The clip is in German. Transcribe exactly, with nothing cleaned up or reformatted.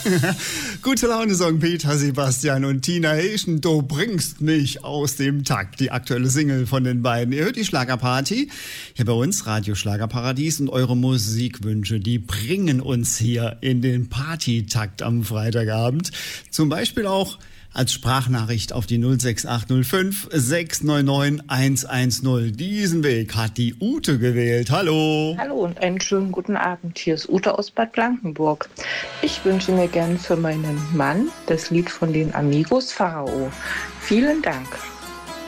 Gute Laune Song Peter Sebastian und Tina Heschen, du bringst mich aus dem Takt. Die aktuelle Single von den beiden. Ihr hört die Schlagerparty hier bei uns, Radio Schlagerparadies, und eure Musikwünsche, die bringen uns hier in den Partytakt am Freitagabend. Zum Beispiel auch als Sprachnachricht auf die null sechs acht null fünf sechs neun neun eins eins null. Diesen Weg hat die Ute gewählt. Hallo. Hallo und einen schönen guten Abend. Hier ist Ute aus Bad Blankenburg. Ich wünsche mir gern für meinen Mann das Lied von den Amigos Pharao. Vielen Dank.